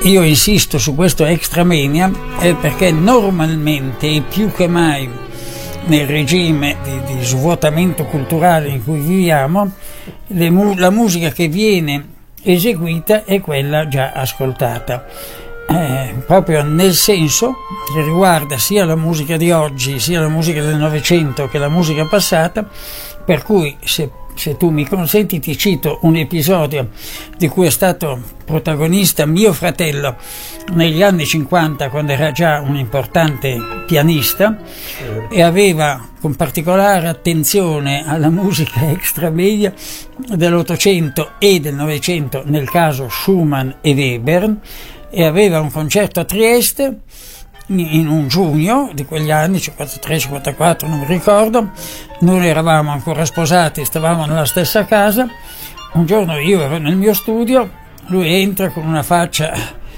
io insisto su questo Extramania perché normalmente e più che mai nel regime di svuotamento culturale in cui viviamo, la musica che viene eseguita è quella già ascoltata, proprio nel senso che riguarda sia la musica di oggi, sia la musica del Novecento che la musica passata, per cui se tu mi consenti ti cito un episodio di cui è stato protagonista mio fratello negli anni 50, quando era già un importante pianista e aveva con particolare attenzione alla musica extramedia dell'Ottocento e del Novecento, nel caso Schumann e Webern, e aveva un concerto a Trieste in un giugno di quegli anni 53-54, non mi ricordo. Noi eravamo ancora sposati, stavamo nella stessa casa. Un giorno io ero nel mio studio, lui entra con una faccia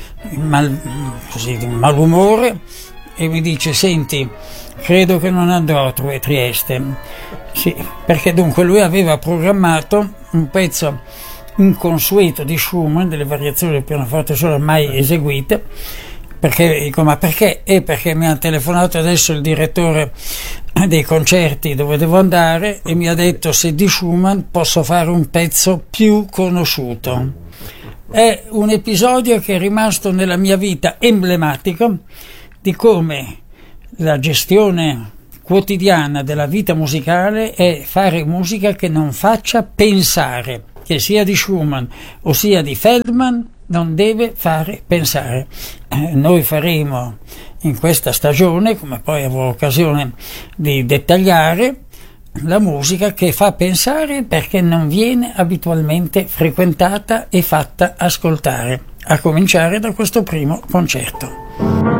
di malumore e mi dice: senti, credo che non andrò a Trieste. Sì, perché dunque lui aveva programmato un pezzo inconsueto di Schumann, delle variazioni del pianoforte solo mai eseguite. Perché dico, ma perché? Perché mi ha telefonato adesso il direttore dei concerti dove devo andare e mi ha detto: se di Schumann posso fare un pezzo più conosciuto. È un episodio che è rimasto nella mia vita emblematico di come la gestione quotidiana della vita musicale è fare musica che non faccia pensare, che sia di Schumann o sia di Feldman, non deve fare pensare. Noi faremo in questa stagione, come poi avrò occasione di dettagliare, la musica che fa pensare perché non viene abitualmente frequentata e fatta ascoltare, a cominciare da questo primo concerto.